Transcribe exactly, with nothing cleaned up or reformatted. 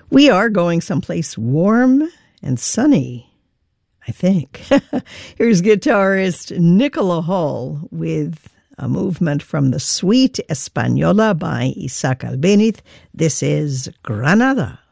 We are going someplace warm and sunny, I think. Here's guitarist Nicola Hall with a movement from the Suite Española by Isaac Albéniz. This is Granada.